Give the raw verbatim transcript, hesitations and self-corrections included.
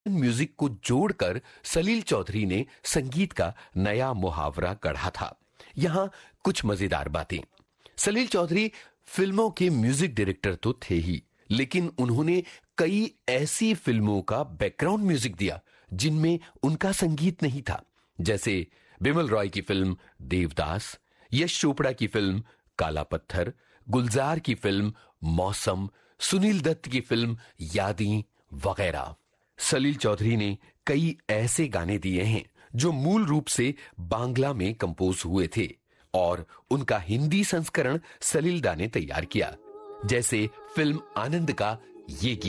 Music को जोड़कर सलील चौधरी ने संगीत का नया मुहावरा गढ़ा था। यहां कुछ मजेदार बातें। सलील चौधरी फिल्मों के म्यूजिक डायरेक्टर तो थे ही, लेकिन उन्होंने कई ऐसी फिल्मों का बैकग्राउंड म्यूजिक दिया जिनमें उनका संगीत नहीं था, जैसे बिमल रॉय की फिल्म देवदास, यश चोपड़ा की फिल्म काला पत्थर, गुलजार की फिल्म मौसम, सुनील दत्त की फिल्म यादें वगैरह। सलील चौधरी ने कई ऐसे गाने दिए हैं जो मूल रूप से बांग्ला में कंपोज हुए थे और उनका हिंदी संस्करण सलील दा ने तैयार किया, जैसे फिल्म आनंद का ये गीत।